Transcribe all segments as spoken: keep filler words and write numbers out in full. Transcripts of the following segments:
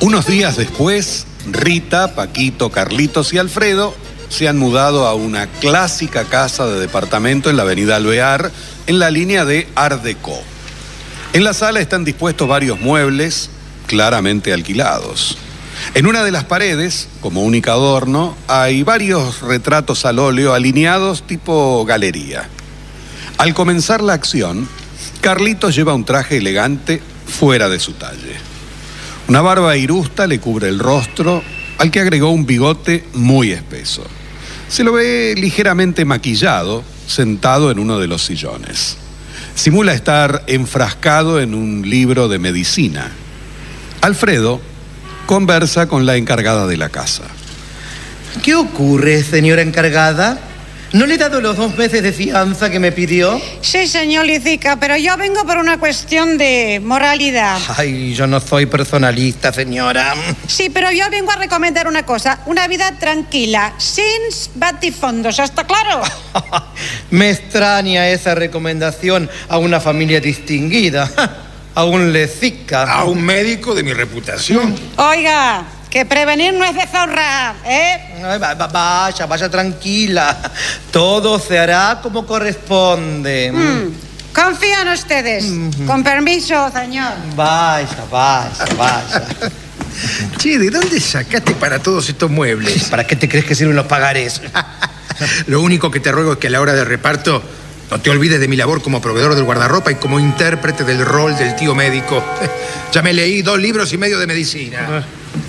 Unos días después, Rita, Paquito, Carlitos y Alfredo se han mudado a una clásica casa de departamento en la avenida Alvear, en la línea de Art Deco. En la sala están dispuestos varios muebles, claramente alquilados. En una de las paredes, como único adorno, hay varios retratos al óleo alineados tipo galería. Al comenzar la acción, Carlitos lleva un traje elegante fuera de su talle. Una barba irusta le cubre el rostro, al que agregó un bigote muy espeso. Se lo ve ligeramente maquillado, sentado en uno de los sillones. Simula estar enfrascado en un libro de medicina. Alfredo conversa con la encargada de la casa. ¿Qué ocurre, señora encargada? ¿No le he dado los dos meses de fianza que me pidió? Sí, señor Lisica, pero yo vengo por una cuestión de moralidad. Ay, yo no soy personalista, señora. Sí, pero yo vengo a recomendar una cosa, una vida tranquila, sin batifondos, ¿está claro? Me extraña esa recomendación a una familia distinguida, a un Lisica. A un médico de mi reputación. Oiga, que prevenir no es deshonra, ¿eh? Ay, va, va, vaya, vaya tranquila. Todo se hará como corresponde. Mm. Confío en ustedes. Mm-hmm. Con permiso, señor. Vaya, vaya, vaya. Che, ¿de dónde sacaste para todos estos muebles? ¿Para qué te crees que sirven los pagarés? Lo único que te ruego es que a la hora del reparto no te olvides de mi labor como proveedor del guardarropa y como intérprete del rol del tío médico. Ya me leí dos libros y medio de medicina.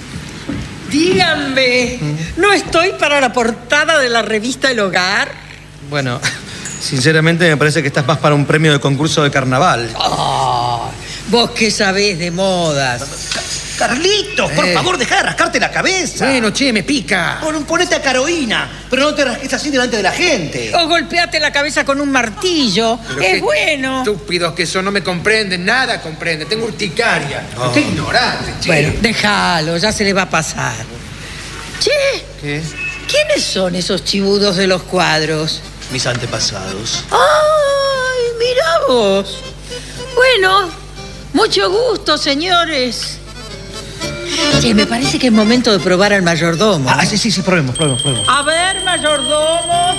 Díganme, ¿no estoy para la portada de la revista El Hogar? Bueno, sinceramente me parece que estás más para un premio de concurso de carnaval. Oh, vos qué sabés de modas. Carlitos, por eh. favor, deja de rascarte la cabeza. Bueno, che, me pica. Pon, ponete a Carolina, pero no te rasques así delante de la gente. O golpeate la cabeza con un martillo. Pero es bueno. Estúpidos que son, no me comprenden, nada comprenden. Tengo urticaria. Oh. Qué ignorante, che. Bueno, déjalo, ya se le va a pasar. Che, ¿qué? ¿Quiénes son esos chibudos de los cuadros? Mis antepasados. ¡Ay, mira vos! Bueno, mucho gusto, señores. Sí, me parece que es momento de probar al mayordomo. Ah, sí, sí, sí, probemos, probemos, probemos. A ver, mayordomo.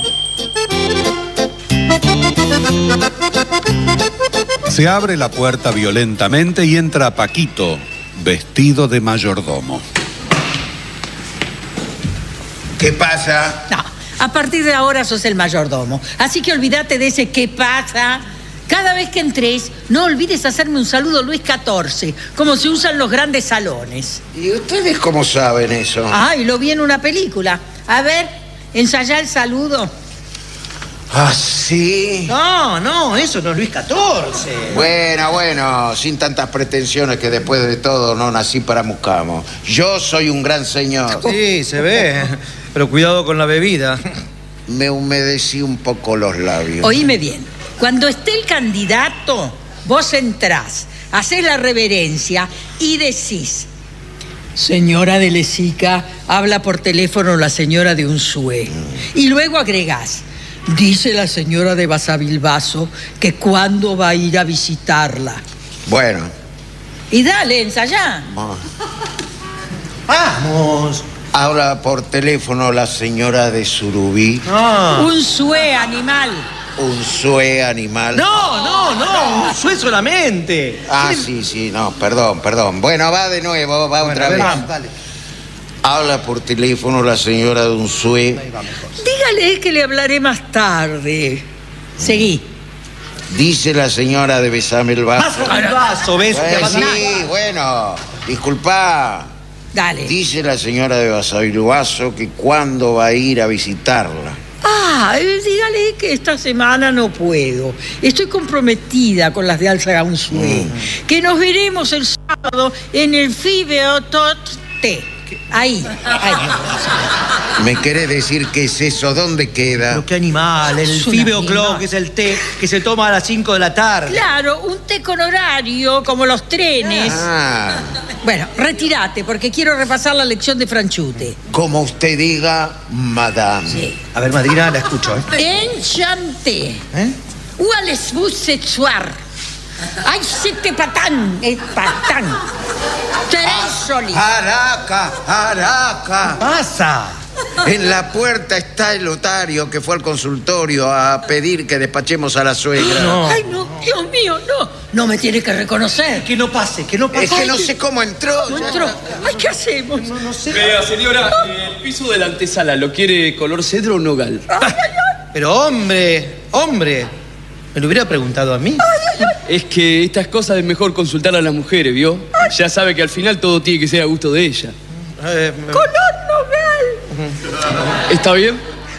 Se abre la puerta violentamente y entra Paquito, vestido de mayordomo. ¿Qué pasa? No, a partir de ahora sos el mayordomo. Así que olvídate de ese ¿qué pasa? Cada vez que entres, no olvides hacerme un saludo Luis catorce, como se usan los grandes salones. ¿Y ustedes cómo saben eso? Ay, lo vi en una película. A ver, ensayá el saludo. ¿Ah, sí? No, no, eso no es Luis catorce. Bueno, bueno, sin tantas pretensiones que después de todo no nací para Mucamo. Yo soy un gran señor. Sí, se ve, pero cuidado con la bebida. Me humedecí un poco los labios. Oíme bien. Cuando esté el candidato, vos entrás, hacés la reverencia y decís: señora de Lesica, habla por teléfono la señora de Unzué. Mm. Y luego agregás: dice la señora de Basavilbaso que cuándo va a ir a visitarla. Bueno. Y dale, ensayá. ¡Vamos! Habla por teléfono la señora de Surubí. Ah. Unzué, animal. Unzué, animal. No, no, no, Unzué solamente. Ah, sí, sí, no, perdón, perdón. Bueno, va de nuevo, va bueno, otra vez. Vamos, dale. Habla por teléfono la señora de Unzué. Dígale que le hablaré más tarde. Seguí. Dice la señora de Besame el Vaso. Más el vaso, ¿ves? Bueno, sí, bueno, disculpa. Dale. Dice la señora de Basavilbaso que cuándo va a ir a visitarla. Ah, dígale que esta semana no puedo. Estoy comprometida con las de Alza Unzué. Mm. Que nos veremos el sábado en el Fibeotot T. Ahí, ahí. ¿Me querés decir qué es eso? ¿Dónde queda? Pero qué animal, el Fibeo Clock, que es el té que se toma a las cinco de la tarde. Claro, un té con horario, como los trenes. Ah. Bueno, retírate, porque quiero repasar la lección de Franchute. Como usted diga, madame. Sí. A ver, Madrina, la escucho, ¿eh? Enchanté. ¿Eh? Où allez-vous ce soir? Ay, c'était patán, es patán. Ah, solito. Araca, Araca. Pasa. En la puerta está el notario que fue al consultorio a pedir que despachemos a la suegra. No. Ay, no, Dios mío, no. No me tiene que reconocer. Que no pase, que no pase. Es que no sé cómo entró. No ya entró. está. Ay, ¿qué hacemos? No, no sé. Vea, señora, el piso de la antesala, ¿lo quiere color cedro o nogal? Pero hombre, hombre, me lo hubiera preguntado a mí. Es que estas cosas es mejor consultar a las mujeres, ¿vio? Ya sabe que al final todo tiene que ser a gusto de ella. Eh, ¡Color nogal! ¿Está bien?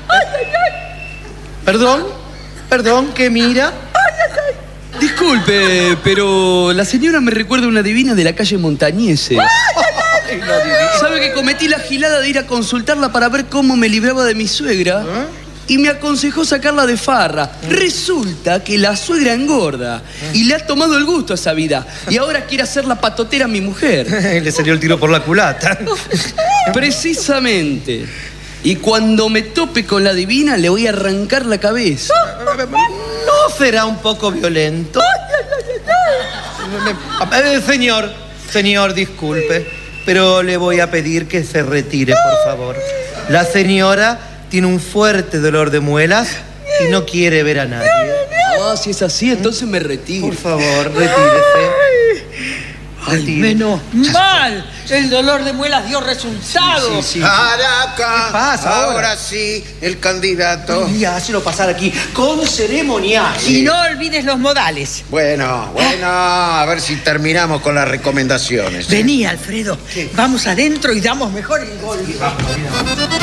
Perdón, perdón, ¿qué mira? Disculpe, pero la señora me recuerda a una divina de la calle Montañeses. Ay, no, divina. ¿Sabe que cometí la gilada de ir a consultarla para ver cómo me libraba de mi suegra? ¿Eh? Y me aconsejó sacarla de farra. Resulta que la suegra engorda y le ha tomado el gusto a esa vida. Y ahora quiere hacer la patotera a mi mujer. Le salió el tiro por la culata. Precisamente. Y cuando me tope con la divina, le voy a arrancar la cabeza. ¿No será un poco violento? Eh, señor, señor, disculpe, pero le voy a pedir que se retire, por favor. La señora tiene un fuerte dolor de muelas y no quiere ver a nadie. Ah, si es así, entonces me retiro. Por favor, retírese. Ay, Retire. menos mal. El dolor de muelas dio resultado. Sí, sí. Araca. ¿Qué pasa ahora? Ahora sí, el candidato. Y hácelo pasar aquí con ceremonial. Y no olvides los modales. Bueno, bueno, a ver si terminamos con las recomendaciones. Vení, Alfredo. Vamos adentro y damos mejor el gol.